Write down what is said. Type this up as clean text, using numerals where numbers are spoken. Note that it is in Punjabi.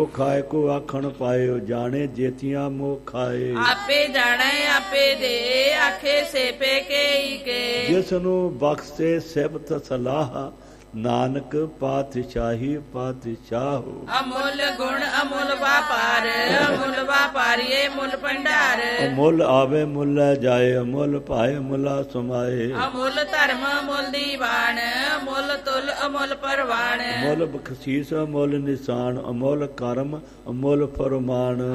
ਖਾਏ ਕੋ ਆਖਣ ਪਾਇਓ, ਜਾਣੇ ਜੇਤੀਆਂ ਮੋਹ ਖਾਏ। ਆਪੇ ਜਾਣੇ ਆਪੇ ਦੇ, ਆਖੇ ਸੇਪੇ ਕੇ ਕੇ। ਜਿਸ ਨੂੰ ਬਖਸ਼ੇ ਸਿਫਤ ਸਲਾਹ, ਨਾਨਕ ਪਾਤਸ਼ਾਹੀ ਪਾਤਸ਼ਾਹੋ। ਅਮੁੱਲ ਗੁਣ ਅਮੁੱਲ ਵਾਪਾਰ, ਅਮੁੱਲ ਵਾਪਾਰੀਏ ਮੁੱਲ ਭੰਡਾਰ। ਅਮੁੱਲ ਆਵੇ ਮੁੱਲ ਜਾਏ, ਅਮੁੱਲ ਭਾਏ ਮੁੱਲਾ ਸਮਾਏ। ਅਮੁੱਲ ਧਰਮ ਅਮੁੱਲ ਦੀਵਾਨ, ਅਮੁੱਲ ਤੁਲ ਅਮੁੱਲ ਪਰਵਾਨ। ਅਮੁੱਲ ਬਖਸ਼ੀਸ ਅਮੁੱਲ ਨਿਸ਼ਾਨ, ਅਮੁੱਲ ਕਰਮ ਅਮੁੱਲ ਫਰਮਾਨ।